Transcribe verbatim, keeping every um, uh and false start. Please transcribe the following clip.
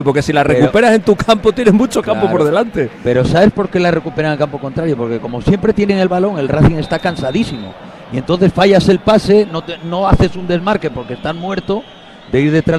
Porque si la Pero- recuperas en tu campo, tienes mucho campo Claro. por delante. Pero ¿sabes por qué la recuperan en el campo contrario? Porque como siempre tienen el balón, el Racing está cansadísimo. Y entonces fallas el pase, no, te- no haces un desmarque porque estás muerto de ir detrás